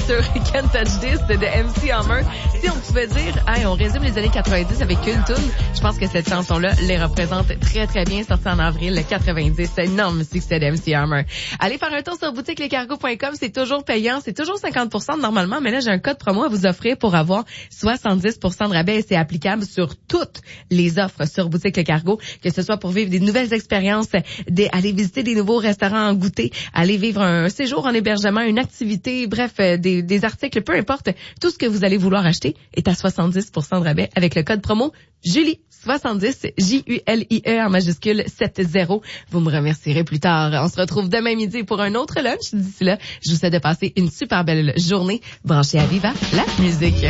sur Can't Touch This de MC Hammer. Si on pouvait dire, hey, on résume les années 90 avec une tune, je pense que cette chanson-là les représente très très bien, sortie en avril 90. Énorme succès de MC Hammer. Allez faire un tour sur boutiquelescargos.com, c'est toujours payant, c'est toujours 50% normalement, mais là j'ai un code promo à vous offrir pour avoir 70% de rabais et c'est applicable sur toutes les offres sur Boutique Le Cargo, que ce soit pour vivre des nouvelles expériences, aller visiter des nouveaux restaurants, goûter, aller vivre un séjour en hébergement, une activité, bref, des articles, peu importe, tout ce que vous allez vouloir acheter est à 70% de rabais avec le code promo Julie 70 Julie en majuscule 70. Vous me remercierez plus tard. On se retrouve demain midi pour un autre lunch. D'ici là, je vous souhaite de passer une super belle journée. Branchez à Viva la musique.